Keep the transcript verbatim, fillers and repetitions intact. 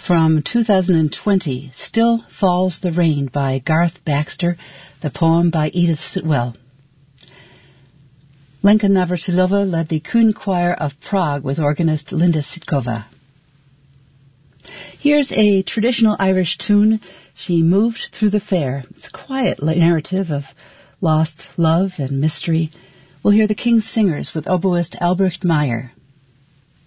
From two thousand twenty, Still Falls the Rain by Garth Baxter, the poem by Edith Sitwell. Lenka Navratilova led the Kuhn Choir of Prague with organist Linda Sitkova. Here's a traditional Irish tune, She Moved Through the Fair. It's a quiet narrative of lost love and mystery. We'll hear the King's Singers with oboist Albrecht Meyer.